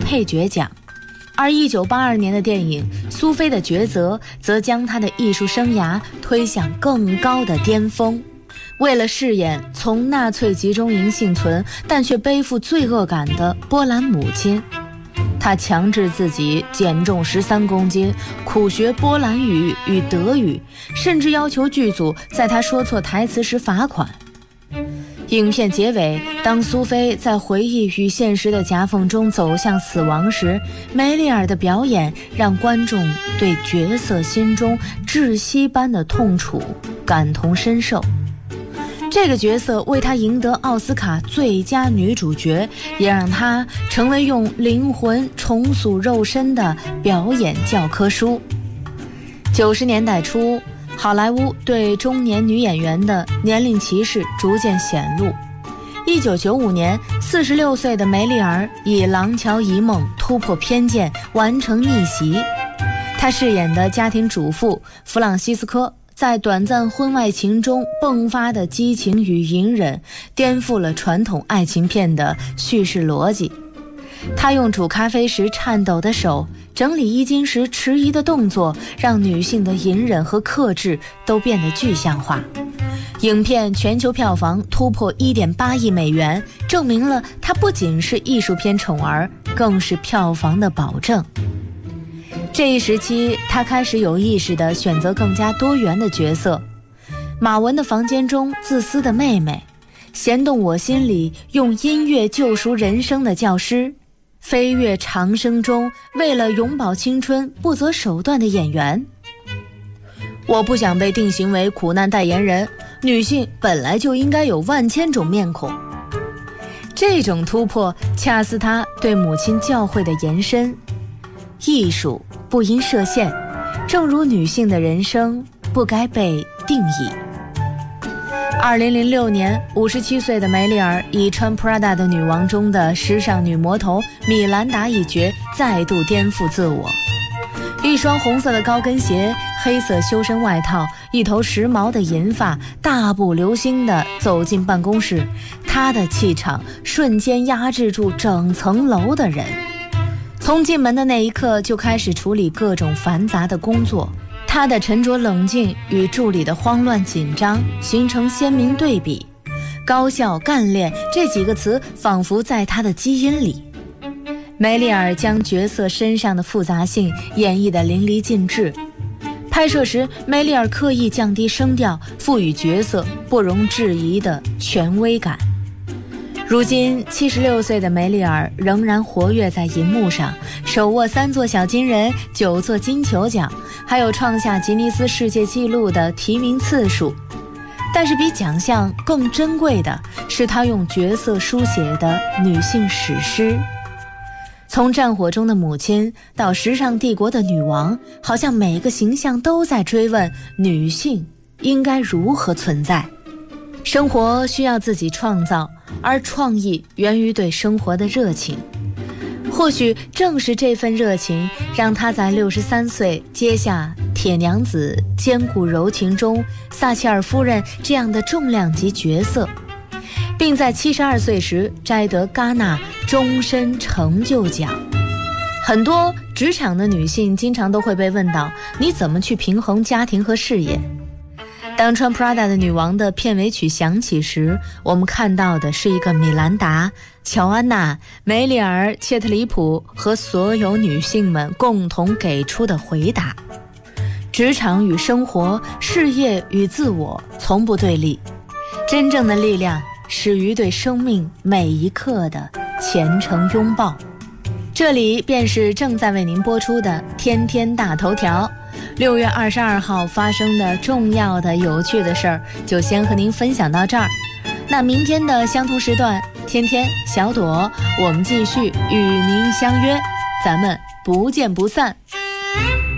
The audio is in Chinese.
配角奖。而1982年的电影《苏菲的抉择》则将她的艺术生涯推向更高的巅峰。为了饰演从纳粹集中营幸存但却背负罪恶感的波兰母亲，她强制自己减重13公斤，苦学波兰语与德语，甚至要求剧组在她说错台词时罚款。影片结尾，当苏菲在回忆与现实的夹缝中走向死亡时，梅丽尔的表演让观众对角色心中窒息般的痛楚感同身受。这个角色为她赢得奥斯卡最佳女主角，也让她成为用灵魂重塑肉身的表演教科书。90年代初，好莱坞对中年女演员的年龄歧视逐渐显露。1995年，46岁的梅丽尔以《廊桥遗梦》突破偏见，完成逆袭。她饰演的家庭主妇弗朗西斯科在短暂婚外情中迸发的激情与隐忍，颠覆了传统爱情片的叙事逻辑。她用煮咖啡时颤抖的手，整理衣襟时迟疑的动作，让女性的隐忍和克制都变得具象化。影片全球票房突破1.8亿美元，证明了它不仅是艺术片宠儿，更是票房的保证。这一时期，他开始有意识地选择更加多元的角色。马文的房间中自私的妹妹，弦动我心里用音乐救赎人生的教师，飞越长生中为了永葆青春不择手段的演员。我不想被定型为苦难代言人，女性本来就应该有万千种面孔。这种突破恰似他对母亲教诲的延伸。艺术不应设限，正如女性的人生不该被定义。2006年，57岁的梅丽尔以穿 Prada 的女王中的时尚女魔头米兰达一角再度颠覆自我。一双红色的高跟鞋，黑色修身外套，一头时髦的银发，大步流星地走进办公室，她的气场瞬间压制住整层楼的人。从进门的那一刻就开始处理各种繁杂的工作，他的沉着冷静与助理的慌乱紧张形成鲜明对比。高效干练这几个词仿佛在他的基因里。梅丽尔将角色身上的复杂性演绎得淋漓尽致。拍摄时，梅丽尔刻意降低声调，赋予角色不容置疑的权威感。如今76岁的梅丽尔仍然活跃在银幕上，手握3座小金人、9座金球奖，还有创下吉尼斯世界纪录的提名次数。但是比奖项更珍贵的是她用角色书写的女性史诗。从战火中的母亲到时尚帝国的女王，好像每个形象都在追问女性应该如何存在。生活需要自己创造，而创意源于对生活的热情。或许正是这份热情，让他在63岁接下铁娘子坚固柔情中撒切尔夫人这样的重量级角色，并在72岁时摘得戛纳终身成就奖。很多职场的女性经常都会被问到，你怎么去平衡家庭和事业？当穿 Prada 的女王的片尾曲响起时，我们看到的是一个米兰达、乔安娜、梅丽尔、切特里普和所有女性们共同给出的回答。职场与生活，事业与自我从不对立，真正的力量始于对生命每一刻的虔诚拥抱。这里便是正在为您播出的天天大头条。6月22号发生的重要的有趣的事儿，就先和您分享到这儿。那明天的相同时段，天天小朵，我们继续与您相约，咱们不见不散。